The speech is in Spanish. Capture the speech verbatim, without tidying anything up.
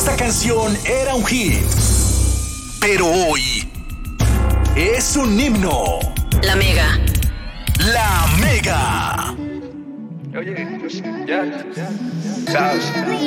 esta canción era un hit, pero hoy es un himno. La Mega. La Mega. Oye, pues ya, ya, sabes.